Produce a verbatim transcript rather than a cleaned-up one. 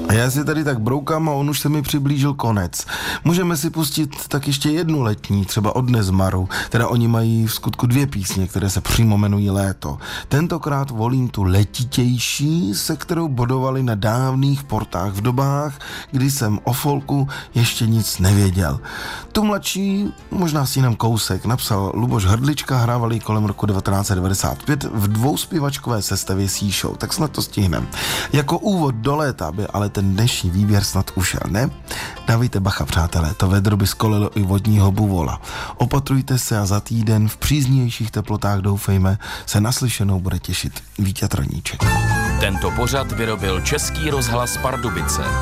A já si tady tak broukám a on už se mi přiblížil konec. Můžeme si pustit tak ještě jednu letní, třeba od Nezmaru. Teda oni mají v skutku dvě písně, které se přímo jmenují Léto. Tentokrát volím tu letitější, se kterou bodovali na dávných portách v dobách, kdy jsem o folku ještě nic nevěděl. Tu mladší, možná si jenom kousek, napsal Luboš Hrdlička, hrávali kolem roku devatenáct set devadesát pět v dvouspěvačkové sestavě C-Show, tak snad to stihneme. Jako úvod do léta by ale ten dnešní výběr snad ušel, ne? Dávejte bacha, přátelé, to vedro by skolilo i vodního buvola. Opatrujte se a za týden v příznivějších teplotách, doufejme, se naslyšenou bude těšit Vítěz Troníček. Tento pořad vyrobil Český rozhlas Pardubice.